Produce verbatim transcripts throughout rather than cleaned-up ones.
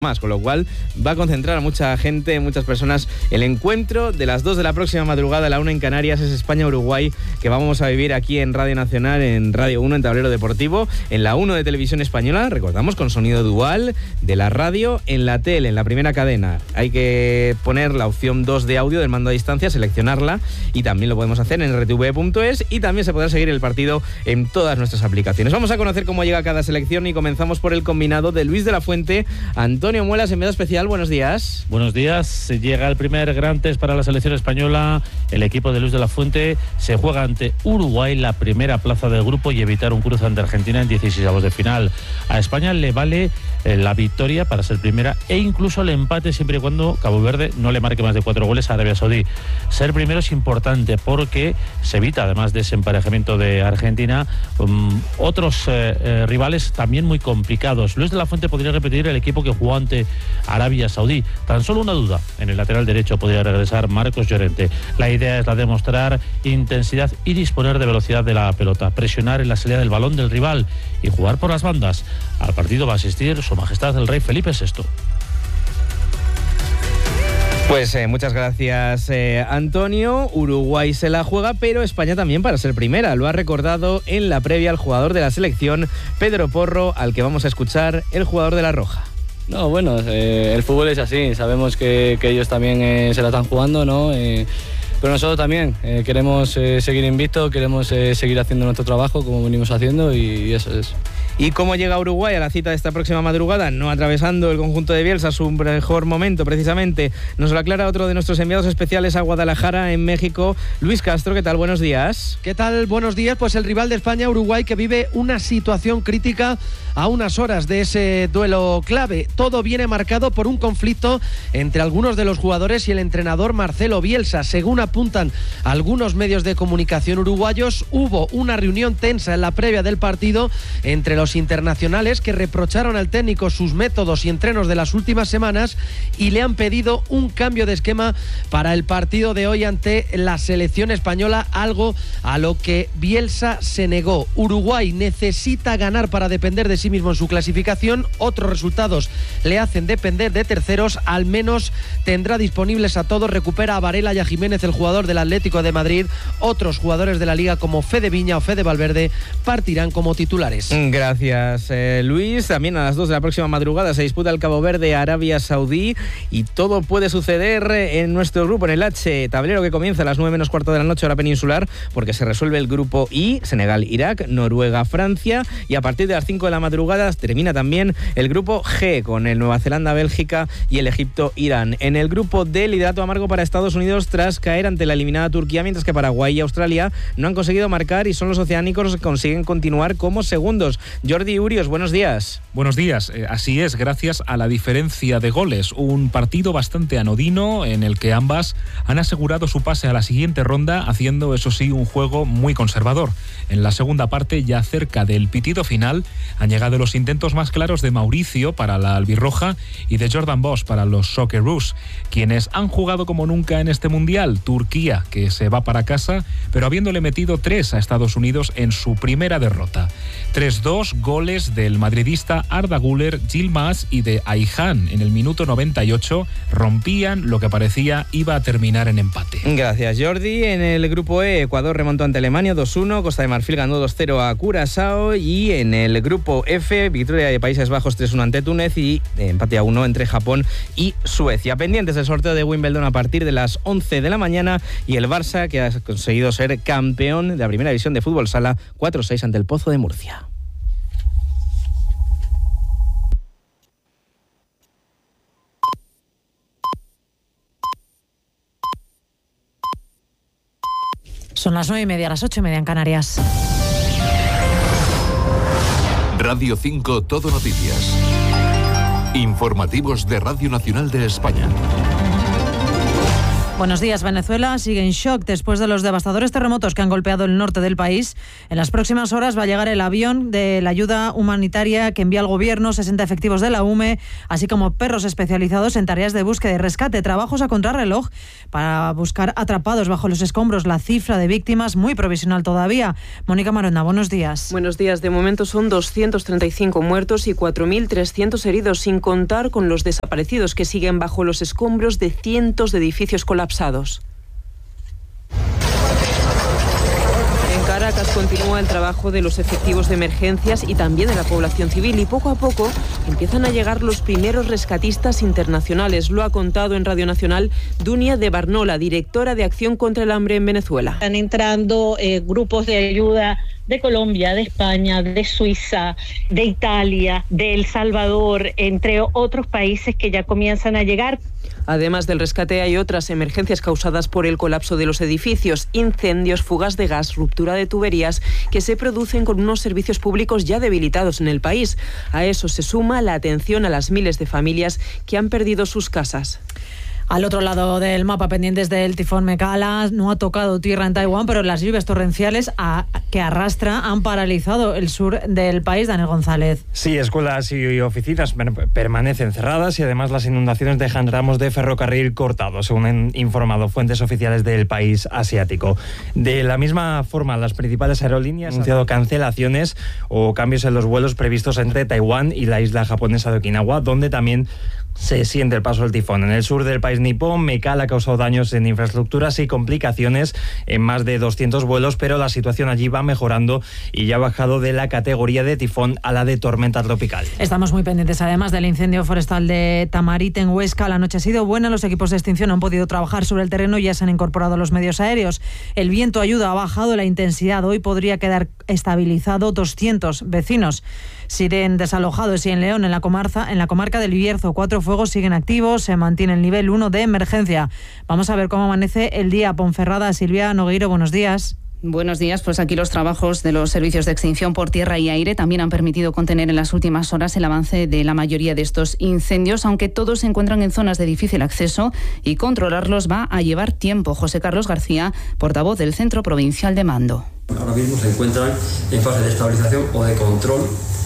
más, con lo cual va a concentrar a mucha gente, muchas personas. El encuentro de las dos de la próxima madrugada, la una en Canarias, es España-Uruguay, que vamos a vivir aquí en Radio Nacional, en Radio uno, en Tablero Deportivo, en la uno de Televisión Española, recordamos, con sonido dual de la radio en la tele, en la primera cadena. Hay que poner la opción dos de audio del mando a distancia, seleccionarla, y también lo podemos hacer en r t v punto es, y también se podrá seguir el partido en todas nuestras aplicaciones. Vamos a conocer cómo llega cada selección y comenzamos por el combinado de Luis de la Fuente. Antonio Antonio Muelas, enviado especial, buenos días. Buenos días, llega el primer gran test para la selección española. El equipo de Luis de la Fuente se juega ante Uruguay la primera plaza del grupo y evitar un cruce ante Argentina en dieciseisavos de final. A España le vale eh, la victoria para ser primera e incluso el empate siempre y cuando Cabo Verde no le marque más de cuatro goles a Arabia Saudí. Ser primero es importante porque se evita, además de ese emparejamiento de Argentina, um, otros eh, eh, rivales también muy complicados. Luis de la Fuente podría repetir el equipo que jugó ante Arabia Saudí. Tan solo una duda: en el lateral derecho podría regresar Marcos Llorente. La idea es la de mostrar intensidad y disponer de velocidad de la pelota, presionar en la salida del balón del rival y jugar por las bandas. Al partido va a asistir Su Majestad el Rey Felipe sexto. Pues eh, muchas gracias, eh, Antonio. Uruguay se la juega, pero España también para ser primera. Lo ha recordado en la previa el jugador de la selección, Pedro Porro, al que vamos a escuchar, el jugador de la Roja. No, bueno, eh, el fútbol es así. Sabemos que, que ellos también eh, se la están jugando, ¿no? Eh, pero nosotros también eh, queremos eh, seguir invictos, queremos eh, seguir haciendo nuestro trabajo como venimos haciendo, y, y eso es. ¿Y cómo llega Uruguay a la cita de esta próxima madrugada? No atravesando el conjunto de Bielsa su mejor momento, precisamente. Nos lo aclara otro de nuestros enviados especiales a Guadalajara, en México, Luis Castro. ¿Qué tal? Buenos días. ¿Qué tal? Buenos días. Pues el rival de España, Uruguay, que vive una situación crítica a unas horas de ese duelo clave. Todo viene marcado por un conflicto entre algunos de los jugadores y el entrenador Marcelo Bielsa. Según apuntan algunos medios de comunicación uruguayos, hubo una reunión tensa en la previa del partido entre los internacionales, que reprocharon al técnico sus métodos y entrenos de las últimas semanas y le han pedido un cambio de esquema para el partido de hoy ante la selección española, algo a lo que Bielsa se negó. Uruguay necesita ganar para depender de sí mismo en su clasificación. Otros resultados le hacen depender de terceros. Al menos tendrá disponibles a todos. Recupera a Varela y a Jiménez, el jugador del Atlético de Madrid. Otros jugadores de la Liga, como Fede Viña o Fede Valverde, partirán como titulares. Gracias. Gracias, eh, Luis. También a las dos de la próxima madrugada se disputa el Cabo Verde Arabia Saudí, y todo puede suceder en nuestro grupo, en el H, tablero que comienza a las nueve menos cuarto de la noche hora peninsular, porque se resuelve el grupo I, Senegal, Irak, Noruega, Francia, y a partir de las cinco de la madrugada termina también el grupo G, con el Nueva Zelanda, Bélgica y el Egipto, Irán. En el grupo D, liderato amargo para Estados Unidos tras caer ante la eliminada Turquía, mientras que Paraguay y Australia no han conseguido marcar y son los oceánicos los que consiguen continuar como segundos. Jordi Urios, buenos días. Buenos días, eh, así es, gracias a la diferencia de goles. Un partido bastante anodino en el que ambas han asegurado su pase a la siguiente ronda, haciendo, eso sí, un juego muy conservador. En la segunda parte, ya cerca del pitido final, han llegado los intentos más claros de Mauricio para la albirroja y de Jordan Bosch para los Socceroos, quienes han jugado como nunca en este mundial. Turquía, que se va para casa, pero habiéndole metido tres a Estados Unidos en su primera derrota. tres dos, goles del madridista Arda Güler, Yilmaz y de Ayhan en el minuto noventa y ocho, rompían lo que parecía iba a terminar en empate. Gracias, Jordi. En el grupo E, Ecuador remontó ante Alemania dos uno, Costa de Marfil ganó dos cero a Curazao, y en el grupo F, victoria de Países Bajos tres uno ante Túnez y empate a uno entre Japón y Suecia. Pendientes del sorteo de Wimbledon a partir de las once de la mañana, y el Barça, que ha conseguido ser campeón de la primera división de fútbol sala, cuatro seis ante el Pozo de Murcia. Son las nueve y media, las ocho y media en Canarias. Radio cinco, Todo Noticias. Informativos de Radio Nacional de España. Buenos días. Venezuela sigue en shock después de los devastadores terremotos que han golpeado el norte del país. En las próximas horas va a llegar el avión de la ayuda humanitaria que envía el gobierno, sesenta efectivos de la U M E, así como perros especializados en tareas de búsqueda y rescate, trabajos a contrarreloj para buscar atrapados bajo los escombros. La cifra de víctimas muy provisional todavía. Mónica Marona, buenos días. Buenos días. De momento son doscientos treinta y cinco muertos y cuatro mil trescientos heridos, sin contar con los desaparecidos que siguen bajo los escombros de cientos de edificios colapsados. En Caracas continúa el trabajo de los efectivos de emergencias y también de la población civil, y poco a poco empiezan a llegar los primeros rescatistas internacionales. Lo ha contado en Radio Nacional Dunia de Barnola, directora de Acción contra el Hambre en Venezuela. Están entrando eh, grupos de ayuda de Colombia, de España, de Suiza, de Italia, de El Salvador, entre otros países que ya comienzan a llegar. Además del rescate, hay otras emergencias causadas por el colapso de los edificios, incendios, fugas de gas, ruptura de tuberías, que se producen con unos servicios públicos ya debilitados en el país. A eso se suma la atención a las miles de familias que han perdido sus casas. Al otro lado del mapa, pendientes del tifón Mekala, no ha tocado tierra en Taiwán, pero las lluvias torrenciales a, que arrastra han paralizado el sur del país. Daniel González. Sí, escuelas y oficinas permanecen cerradas y además las inundaciones dejan tramos de ferrocarril cortados, según han informado fuentes oficiales del país asiático. De la misma forma, las principales aerolíneas han anunciado cancelaciones o cambios en los vuelos previstos entre Taiwán y la isla japonesa de Okinawa, donde también se siente el paso del tifón. En el sur del país nipón, Mekala ha causado daños en infraestructuras y complicaciones en más de doscientos vuelos, pero la situación allí va mejorando y ya ha bajado de la categoría de tifón a la de tormenta tropical. Estamos muy pendientes además del incendio forestal de Tamarite en Huesca. La noche ha sido buena, los equipos de extinción han podido trabajar sobre el terreno y ya se han incorporado los medios aéreos. El viento ayuda, ha bajado la intensidad. Hoy podría quedar estabilizado. doscientos vecinos siguen desalojados, y en León, en la comarca, en la comarca del Bierzo, cuatro fuegos siguen activos, se mantiene el nivel uno de emergencia. Vamos a ver cómo amanece el día. Ponferrada, Silvia Nogueiro, buenos días. Buenos días. Pues aquí los trabajos de los servicios de extinción por tierra y aire también han permitido contener en las últimas horas el avance de la mayoría de estos incendios, aunque todos se encuentran en zonas de difícil acceso y controlarlos va a llevar tiempo. José Carlos García, portavoz del Centro Provincial de Mando. Ahora mismo se encuentran en fase de estabilización o de control,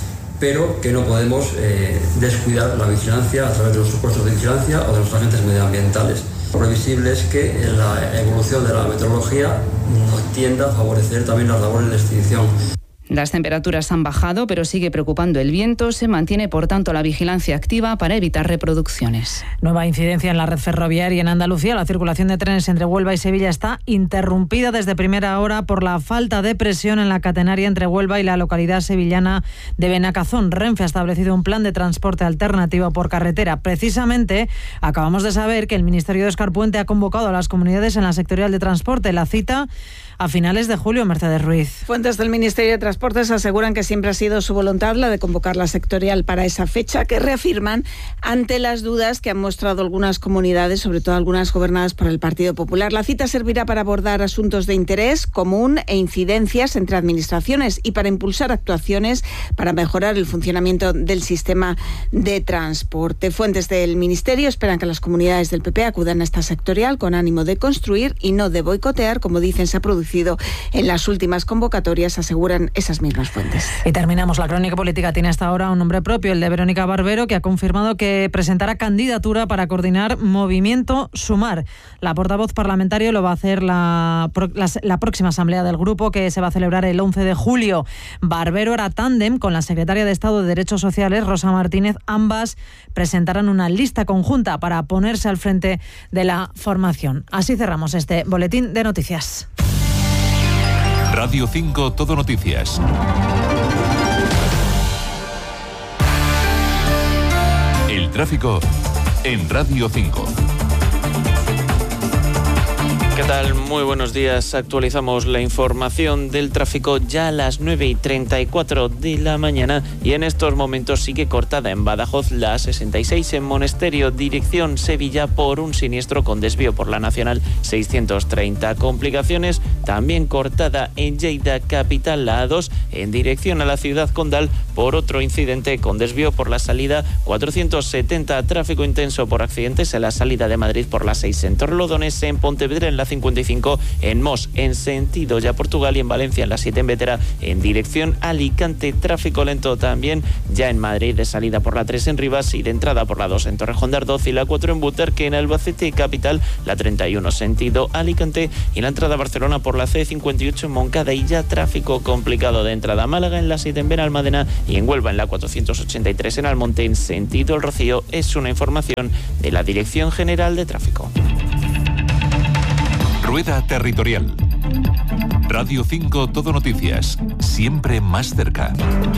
pero que no podemos eh, descuidar la vigilancia a través de los puestos de vigilancia o de los agentes medioambientales. Lo previsible es que la evolución de la meteorología nos tienda a favorecer también las labores de extinción. Las temperaturas han bajado, pero sigue preocupando el viento. Se mantiene, por tanto, la vigilancia activa para evitar reproducciones. Nueva incidencia en la red ferroviaria en Andalucía. La circulación de trenes entre Huelva y Sevilla está interrumpida desde primera hora por la falta de presión en la catenaria entre Huelva y la localidad sevillana de Benacazón. Renfe ha establecido un plan de transporte alternativo por carretera. Precisamente, acabamos de saber que el Ministerio de Escarpuente ha convocado a las comunidades en la sectorial de transporte. La cita a finales de julio. Mercedes Ruiz. Fuentes del Ministerio de Transportes aseguran que siempre ha sido su voluntad la de convocar la sectorial para esa fecha, que reafirman ante las dudas que han mostrado algunas comunidades, sobre todo algunas gobernadas por el Partido Popular. La cita servirá para abordar asuntos de interés común e incidencias entre administraciones y para impulsar actuaciones para mejorar el funcionamiento del sistema de transporte. Fuentes del Ministerio esperan que las comunidades del P P acudan a esta sectorial con ánimo de construir y no de boicotear, como dicen se ha producido en las últimas convocatorias, aseguran esas mismas fuentes. Y terminamos. La crónica política tiene hasta ahora un nombre propio, el de Verónica Barbero, que ha confirmado que presentará candidatura para coordinar Movimiento Sumar. La portavoz parlamentaria lo va a hacer la, la, la próxima asamblea del grupo, que se va a celebrar el once de julio. Barbero hará tándem con la secretaria de Estado de Derechos Sociales, Rosa Martínez. Ambas presentarán una lista conjunta para ponerse al frente de la formación. Así cerramos este boletín de noticias. Radio cinco Todo Noticias. El tráfico en Radio cinco. ¿Qué tal? Muy buenos días. Actualizamos la información del tráfico ya a las nueve y treinta y cuatro de la mañana y en estos momentos sigue cortada en Badajoz la sesenta y seis en Monesterio, dirección Sevilla, por un siniestro con desvío por la Nacional seiscientos treinta. Complicaciones también cortada en Lleida capital, la A dos, en dirección a la ciudad condal por otro incidente con desvío por la salida cuatrocientos setenta. Tráfico intenso por accidentes en la salida de Madrid por la seis en Torlodones, en Pontevedra en la cincuenta y cinco, en Mos en sentido ya Portugal y en Valencia en la siete en Vétera en dirección Alicante. Tráfico lento también ya en Madrid de salida por la tres en Rivas y de entrada por la dos en Torrejón de Ardoz y la cuatro en Butarque, en Albacete capital, la treinta y uno sentido Alicante y la entrada a Barcelona por la C cincuenta y ocho en Moncada y ya tráfico complicado de entrada a Málaga en la siete en Benalmádena y en Huelva en la cuatrocientos ochenta y tres en Almonte en sentido El Rocío. Es una información de la Dirección General de Tráfico. Rueda Territorial. Radio cinco Todo Noticias, siempre más cerca.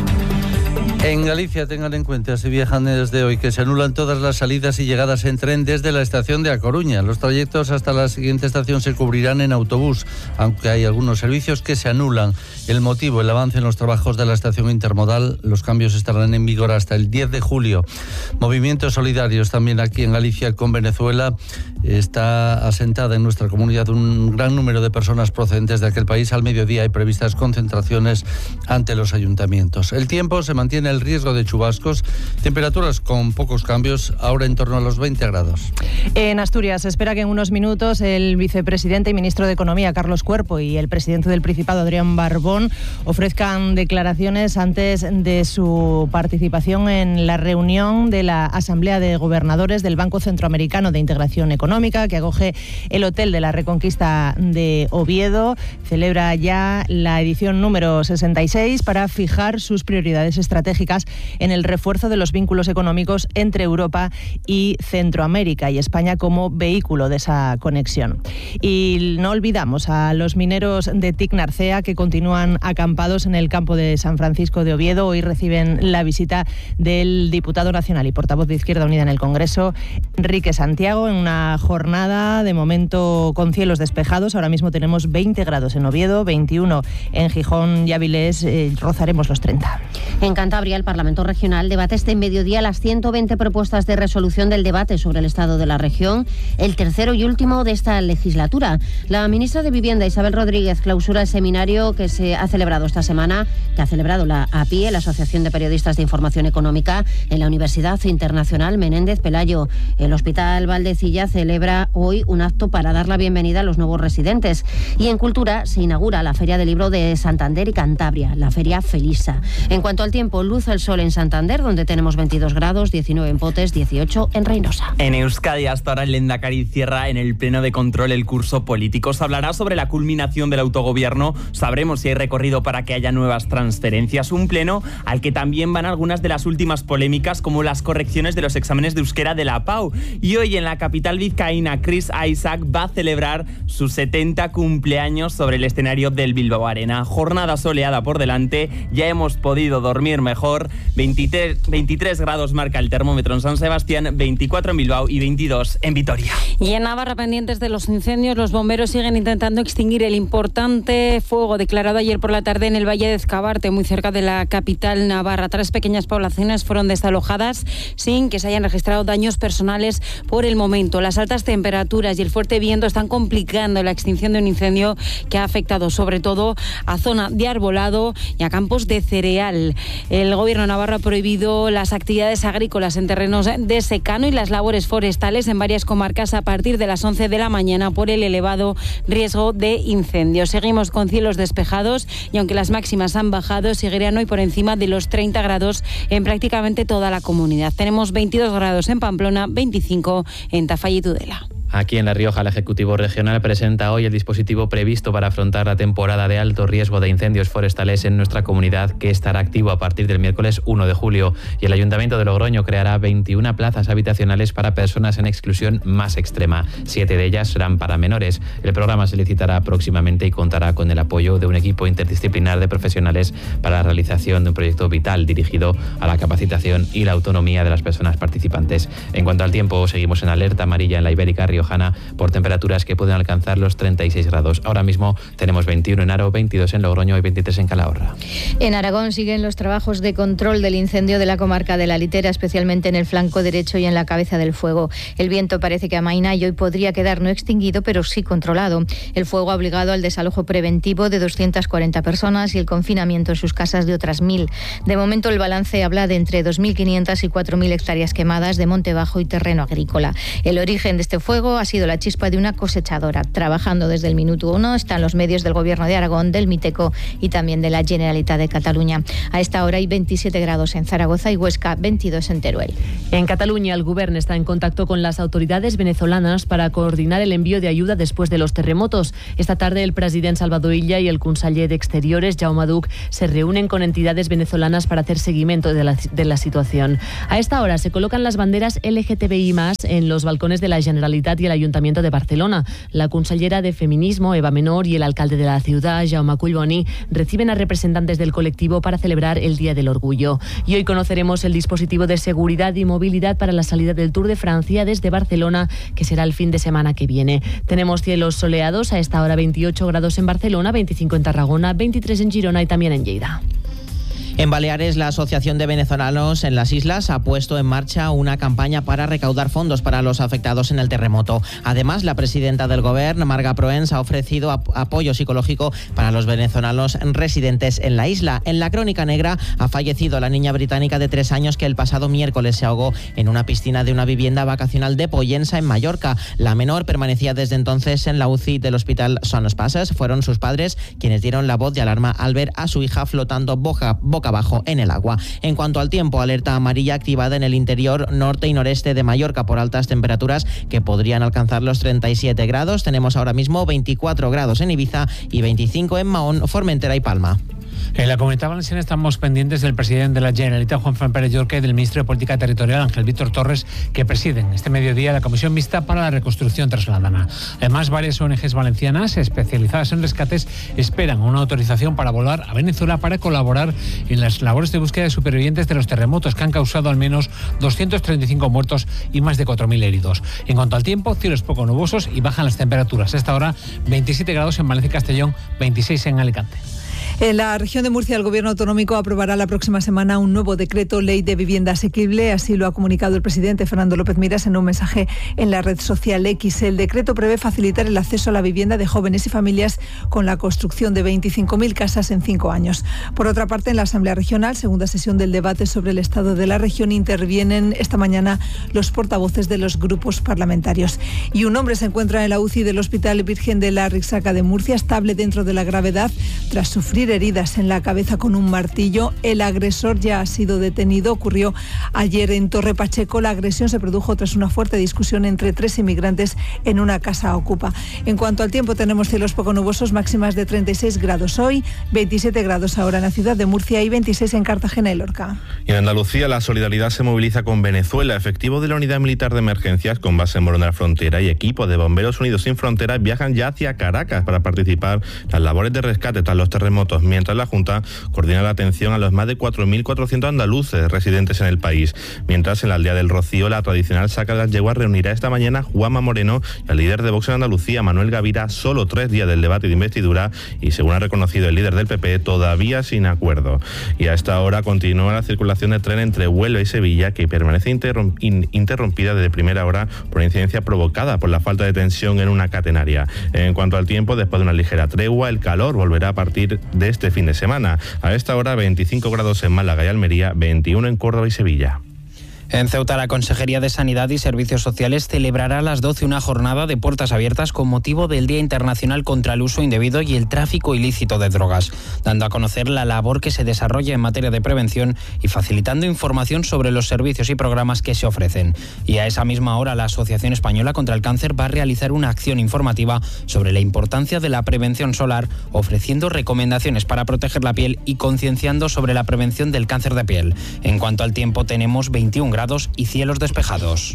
En Galicia, tengan en cuenta, si viajan desde hoy, que se anulan todas las salidas y llegadas en tren desde la estación de A Coruña. Los trayectos hasta la siguiente estación se cubrirán en autobús, aunque hay algunos servicios que se anulan. El motivo, el avance en los trabajos de la estación intermodal. Los cambios estarán en vigor hasta el diez de julio. Movimientos solidarios también aquí en Galicia con Venezuela. Está asentada en nuestra comunidad un gran número de personas procedentes de aquel país. Al mediodía hay previstas concentraciones ante los ayuntamientos. El tiempo se mantiene el riesgo de chubascos, temperaturas con pocos cambios, ahora en torno a los veinte grados. En Asturias se espera que en unos minutos el vicepresidente y ministro de Economía, Carlos Cuerpo, y el presidente del Principado, Adrián Barbón, ofrezcan declaraciones antes de su participación en la reunión de la Asamblea de Gobernadores del Banco Centroamericano de Integración Económica, que acoge el Hotel de la Reconquista de Oviedo. Celebra ya la edición número sesenta y seis para fijar sus prioridades estratégicas en el refuerzo de los vínculos económicos entre Europa y Centroamérica y España como vehículo de esa conexión. Y no olvidamos a los mineros de T I C Narcea, que continúan acampados en el campo de San Francisco de Oviedo. Hoy reciben la visita del diputado nacional y portavoz de Izquierda Unida en el Congreso, Enrique Santiago, en una jornada de momento con cielos despejados. Ahora mismo tenemos veinte grados en Oviedo, veintiuno en Gijón y Avilés, eh, rozaremos los treinta. En Cantabria, el Parlamento Regional debate este mediodía las ciento veinte propuestas de resolución del debate sobre el estado de la región, el tercero y último de esta legislatura. La ministra de Vivienda, Isabel Rodríguez, clausura el seminario que se ha celebrado esta semana, que ha celebrado la A P I E, la Asociación de Periodistas de Información Económica, en la Universidad Internacional Menéndez Pelayo. El Hospital Valdecilla celebra hoy un acto para dar la bienvenida a los nuevos residentes. Y en Cultura se inaugura la Feria del Libro de Santander y Cantabria, la Feria Felisa. En cuanto al tiempo, luz al sol en Santander, donde tenemos veintidós grados, diecinueve en Potes, dieciocho en Reynosa. En Euskadi, hasta ahora el Lehendakari cierra en el pleno de control el curso político. Se hablará sobre la culminación del autogobierno, sabremos si hay recorrido para que haya nuevas transferencias. Un pleno al que también van algunas de las últimas polémicas, como las correcciones de los exámenes de euskera de la P A U. Y hoy en la capital vizcaína, Chris Isaac va a celebrar sus setenta cumpleaños sobre el escenario del Bilbao Arena. Jornada soleada por delante, ya hemos podido dormir mejor. veintitrés, veintitrés grados marca el termómetro en San Sebastián, veinticuatro en Bilbao y veintidós en Vitoria. Y en Navarra, pendientes de los incendios, los bomberos siguen intentando extinguir el importante fuego declarado ayer por la tarde en el Valle de Ezcabarte, muy cerca de la capital navarra. Tres pequeñas poblaciones fueron desalojadas sin que se hayan registrado daños personales por el momento. Las altas temperaturas y el fuerte viento están complicando la extinción de un incendio que ha afectado sobre todo a zona de arbolado y a campos de cereal. El gobierno de Navarra ha prohibido las actividades agrícolas en terrenos de secano y las labores forestales en varias comarcas a partir de las once de la mañana por el elevado riesgo de incendios. Seguimos con cielos despejados y aunque las máximas han bajado, seguirán hoy por encima de los treinta grados en prácticamente toda la comunidad. Tenemos veintidós grados en Pamplona, veinticinco en Tafalla y Tudela. Aquí en La Rioja, el Ejecutivo Regional presenta hoy el dispositivo previsto para afrontar la temporada de alto riesgo de incendios forestales en nuestra comunidad, que estará activo a partir del miércoles uno de julio. Y el Ayuntamiento de Logroño creará veintiuna plazas habitacionales para personas en exclusión más extrema. Siete de ellas serán para menores. El programa se licitará próximamente y contará con el apoyo de un equipo interdisciplinar de profesionales para la realización de un proyecto vital dirigido a la capacitación y la autonomía de las personas participantes. En cuanto al tiempo, seguimos en alerta amarilla en la Ibérica, riojana, por temperaturas que pueden alcanzar los treinta y seis grados. Ahora mismo tenemos veintiuno en Aro, veintidós en Logroño y veintitrés en Calahorra. En Aragón siguen los trabajos de control del incendio de la comarca de la Litera, especialmente en el flanco derecho y en la cabeza del fuego. El viento parece que amaina y hoy podría quedar no extinguido, pero sí controlado. El fuego ha obligado al desalojo preventivo de doscientas cuarenta personas y el confinamiento en sus casas de otras mil. De momento el balance habla de entre dos mil quinientas y cuatro mil hectáreas quemadas de monte bajo y terreno agrícola. El origen de este fuego ha sido la chispa de una cosechadora. Trabajando desde el minuto uno están los medios del Gobierno de Aragón, del Miteco y también de la Generalitat de Cataluña. A esta hora hay veintisiete grados en Zaragoza y Huesca, veintidós en Teruel. En Cataluña, el Gobierno está en contacto con las autoridades venezolanas para coordinar el envío de ayuda después de los terremotos. Esta tarde el presidente Salvador Illa y el conseller d'Exteriores, Jaume Duch, se reúnen con entidades venezolanas para hacer seguimiento de la, de la situación. A esta hora se colocan las banderas L G T B I más, en los balcones de la Generalitat y el Ayuntamiento de Barcelona. La consellera de Feminismo, Eva Menor, y el alcalde de la ciudad, Jaume Collboni, reciben a representantes del colectivo para celebrar el Día del Orgullo. Y hoy conoceremos el dispositivo de seguridad y movilidad para la salida del Tour de Francia desde Barcelona, que será el fin de semana que viene. Tenemos cielos soleados, a esta hora veintiocho grados en Barcelona, veinticinco en Tarragona, veintitrés en Girona y también en Lleida. En Baleares, la Asociación de Venezolanos en las Islas ha puesto en marcha una campaña para recaudar fondos para los afectados en el terremoto. Además, la presidenta del Gobierno, Marga Proens, ha ofrecido ap- apoyo psicológico para los venezolanos residentes en la isla. En la Crónica Negra ha fallecido la niña británica de tres años que el pasado miércoles se ahogó en una piscina de una vivienda vacacional de Pollensa, en Mallorca. La menor permanecía desde entonces en la U C I del Hospital Son Passes. Fueron sus padres quienes dieron la voz de alarma al ver a su hija flotando boca, boca abajo en el agua. En cuanto al tiempo, alerta amarilla activada en el interior norte y noreste de Mallorca por altas temperaturas que podrían alcanzar los treinta y siete grados. Tenemos ahora mismo veinticuatro grados en Ibiza y veinticinco en Mahón, Formentera y Palma. En la Comunitat Valenciana estamos pendientes del presidente de la Generalitat, Juanfran Pérez Llorca, y del ministro de Política Territorial, Ángel Víctor Torres, que presiden este mediodía la Comisión Mixta para la Reconstrucción Trasladana. Además, varias O N Ges valencianas especializadas en rescates esperan una autorización para volar a Venezuela para colaborar en las labores de búsqueda de supervivientes de los terremotos que han causado al menos doscientos treinta y cinco muertos y más de cuatro mil heridos. En cuanto al tiempo, cielos poco nubosos y bajan las temperaturas. A esta hora, veintisiete grados en Valencia y Castellón, veintiséis en Alicante. En la región de Murcia, el Gobierno autonómico aprobará la próxima semana un nuevo decreto ley de vivienda asequible. Así lo ha comunicado el presidente Fernando López Miras en un mensaje en la red social X. El decreto prevé facilitar el acceso a la vivienda de jóvenes y familias con la construcción de veinticinco mil casas en cinco años. Por otra parte, en la Asamblea Regional, segunda sesión del debate sobre el estado de la región, intervienen esta mañana los portavoces de los grupos parlamentarios. Y un hombre se encuentra en la U C I del Hospital Virgen de la Rixaca de Murcia, estable dentro de la gravedad, tras sufrir heridas en la cabeza con un martillo. El agresor ya ha sido detenido. Ocurrió ayer en Torre Pacheco. La agresión se produjo tras una fuerte discusión entre tres inmigrantes en una casa ocupa. En cuanto al tiempo, tenemos cielos poco nubosos, máximas de treinta y seis grados hoy, veintisiete grados ahora en la ciudad de Murcia y veintiséis en Cartagena y Lorca. Y en Andalucía, la solidaridad se moviliza con Venezuela. Efectivos de la Unidad Militar de Emergencias con base en Morón de la Frontera y equipos de Bomberos Unidos Sin Fronteras viajan ya hacia Caracas para participar en las labores de rescate tras los terremotos, mientras la Junta coordina la atención a los más de cuatro mil cuatrocientos andaluces residentes en el país. Mientras, en la aldea del Rocío, la tradicional saca de las yeguas reunirá esta mañana a Juanma Moreno y al líder de Vox en Andalucía, Manuel Gavira, solo tres días del debate de investidura y, según ha reconocido el líder del P P, todavía sin acuerdo. Y a esta hora continúa la circulación de tren entre Huelva y Sevilla, que permanece interrump- in- interrumpida desde primera hora por incidencia provocada por la falta de tensión en una catenaria. En cuanto al tiempo, después de una ligera tregua, el calor volverá a partir de este fin de semana. A esta hora, veinticinco grados en Málaga y Almería, veintiuno en Córdoba y Sevilla. En Ceuta, la Consejería de Sanidad y Servicios Sociales celebrará a las doce una jornada de puertas abiertas con motivo del Día Internacional contra el Uso Indebido y el Tráfico Ilícito de Drogas, dando a conocer la labor que se desarrolla en materia de prevención y facilitando información sobre los servicios y programas que se ofrecen. Y a esa misma hora, la Asociación Española contra el Cáncer va a realizar una acción informativa sobre la importancia de la prevención solar, ofreciendo recomendaciones para proteger la piel y concienciando sobre la prevención del cáncer de piel. En cuanto al tiempo, tenemos veintiún grados y cielos despejados.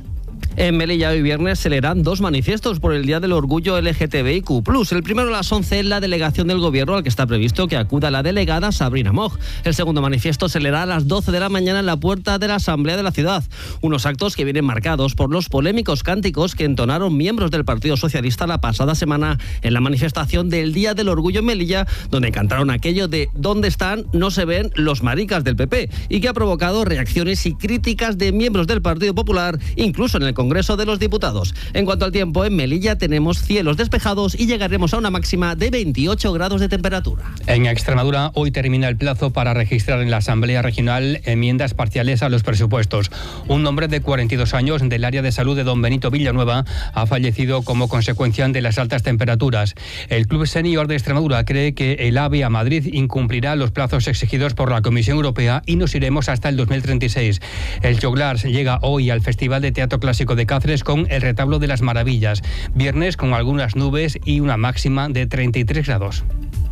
En Melilla hoy viernes se leerán dos manifiestos por el Día del Orgullo L G T B I Q plus. El primero a las once en la delegación del Gobierno, al que está previsto que acuda la delegada Sabrina Moj. El segundo manifiesto se leerá a las doce de la mañana en la puerta de la Asamblea de la ciudad. Unos actos que vienen marcados por los polémicos cánticos que entonaron miembros del Partido Socialista la pasada semana en la manifestación del Día del Orgullo en Melilla, donde cantaron aquello de ¿dónde están? No se ven los maricas del P P, y que ha provocado reacciones y críticas de miembros del Partido Popular, incluso en el Congreso de los Diputados. En cuanto al tiempo, en Melilla tenemos cielos despejados y llegaremos a una máxima de veintiocho grados de temperatura. En Extremadura, hoy termina el plazo para registrar en la Asamblea Regional enmiendas parciales a los presupuestos. Un hombre de cuarenta y dos años del área de salud de Don Benito Villanueva ha fallecido como consecuencia de las altas temperaturas. El Club Senior de Extremadura cree que el AVE a Madrid incumplirá los plazos exigidos por la Comisión Europea y nos iremos hasta el dos mil treinta y seis. El Joglars llega hoy al Festival de Teatro Clásico de Cáceres con el Retablo de las Maravillas. Viernes con algunas nubes y una máxima de treinta y tres grados.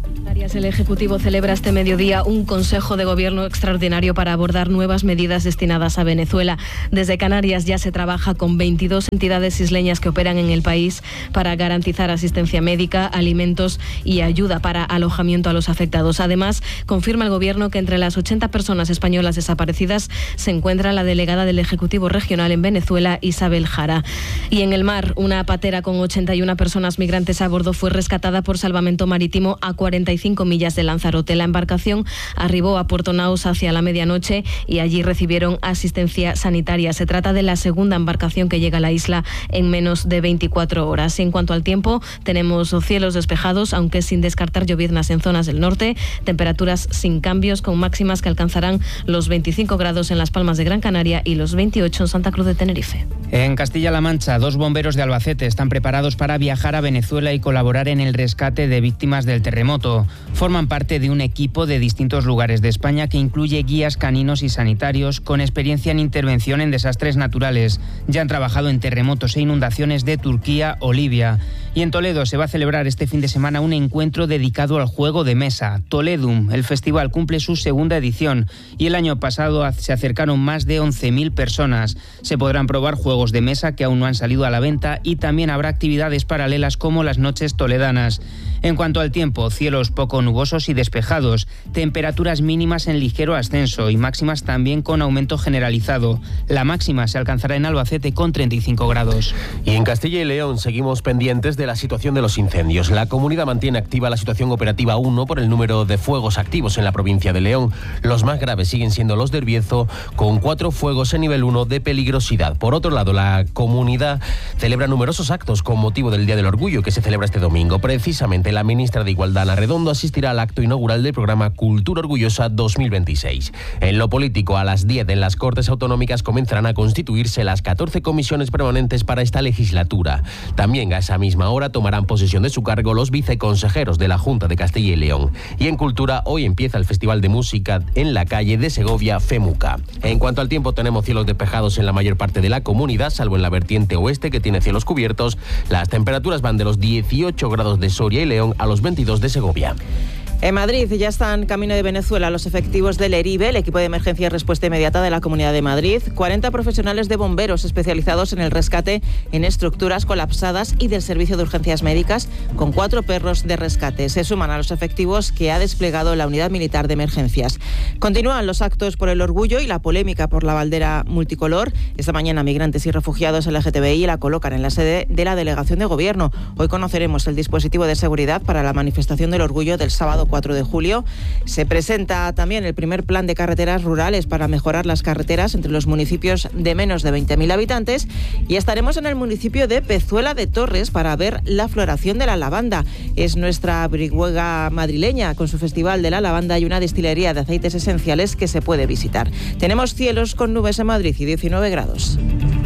El Ejecutivo celebra este mediodía un Consejo de Gobierno extraordinario para abordar nuevas medidas destinadas a Venezuela. Desde Canarias ya se trabaja con veintidós entidades isleñas que operan en el país para garantizar asistencia médica, alimentos y ayuda para alojamiento a los afectados. Además, confirma el Gobierno que entre las ochenta personas españolas desaparecidas se encuentra la delegada del Ejecutivo Regional en Venezuela, Isabel Jara. Y en el mar, una patera con ochenta y una personas migrantes a bordo fue rescatada por salvamento marítimo a cuarenta y cinco millas de Lanzarote. La embarcación arribó a Puerto Naos hacia la medianoche y allí recibieron asistencia sanitaria. Se trata de la segunda embarcación que llega a la isla en menos de veinticuatro horas. Y en cuanto al tiempo, tenemos cielos despejados, aunque sin descartar lloviznas en zonas del norte, temperaturas sin cambios, con máximas que alcanzarán los veinticinco grados en Las Palmas de Gran Canaria y los veintiocho en Santa Cruz de Tenerife. En Castilla-La Mancha, dos bomberos de Albacete están preparados para viajar a Venezuela y colaborar en el rescate de víctimas del terremoto. Forman parte de un equipo de distintos lugares de España que incluye guías caninos y sanitarios con experiencia en intervención en desastres naturales. Ya han trabajado en terremotos e inundaciones de Turquía o Libia. Y en Toledo se va a celebrar este fin de semana un encuentro dedicado al juego de mesa. Toledum, el festival, cumple su segunda edición y el año pasado se acercaron más de once mil personas. Se podrán probar juegos de mesa que aún no han salido a la venta y también habrá actividades paralelas como las noches toledanas. En cuanto al tiempo, cielos poco nubosos y despejados, temperaturas mínimas en ligero ascenso y máximas también con aumento generalizado. La máxima se alcanzará en Albacete con treinta y cinco grados. Y en Castilla y León seguimos pendientes de la situación de los incendios. La comunidad mantiene activa la situación operativa uno por el número de fuegos activos en la provincia de León. Los más graves siguen siendo los de Bierzo, con cuatro fuegos en nivel uno de peligrosidad. Por otro lado, la comunidad celebra numerosos actos con motivo del Día del Orgullo, que se celebra este domingo. Precisamente la ministra de Igualdad, Ana Redondo, asistirá al acto inaugural del programa Cultura Orgullosa dos mil veintiséis. En lo político, a las diez en las Cortes Autonómicas comenzarán a constituirse las catorce comisiones permanentes para esta legislatura. También a esa misma hora tomarán posesión de su cargo los viceconsejeros de la Junta de Castilla y León. Y en Cultura, hoy empieza el Festival de Música en la calle de Segovia, FEMUCA. En cuanto al tiempo, tenemos cielos despejados en la mayor parte de la comunidad, salvo en la vertiente oeste, que tiene cielos cubiertos. Las temperaturas van de los dieciocho grados de Soria y León a los veintidós de Segovia. En Madrid ya están camino de Venezuela los efectivos del ERIBE, el equipo de emergencia y respuesta inmediata de la Comunidad de Madrid, cuarenta profesionales de bomberos especializados en el rescate en estructuras colapsadas y del servicio de urgencias médicas, con cuatro perros de rescate. Se suman a los efectivos que ha desplegado la Unidad Militar de Emergencias. Continúan los actos por el orgullo y la polémica por la bandera multicolor. Esta mañana migrantes y refugiados L G T B I la colocan en la sede de la Delegación de Gobierno. Hoy conoceremos el dispositivo de seguridad para la manifestación del orgullo del sábado cuatro de julio. Se presenta también el primer plan de carreteras rurales para mejorar las carreteras entre los municipios de menos de veinte mil habitantes, y estaremos en el municipio de Pezuela de Torres para ver la floración de la lavanda. Es nuestra brihuega madrileña con su festival de la lavanda y una destilería de aceites esenciales que se puede visitar. Tenemos cielos con nubes en Madrid y diecinueve grados.